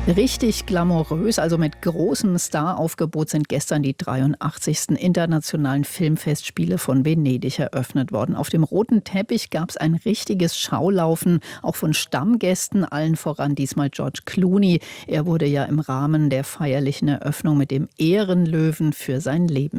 Richtig glamourös, also mit großem Staraufgebot sind gestern die 83. Internationalen Filmfestspiele von Venedig eröffnet worden. Auf dem roten Teppich gab es ein richtiges Schaulaufen, auch von Stammgästen, allen voran diesmal George Clooney. Er wurde ja im Rahmen der feierlichen Eröffnung mit dem Ehrenlöwen für sein Leben